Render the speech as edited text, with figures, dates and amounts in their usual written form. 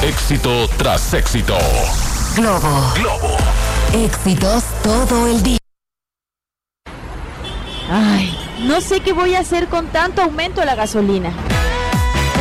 Éxito tras éxito. Globo. Éxitos todo el día. Ay, no sé qué voy a hacer con tanto aumento de la gasolina.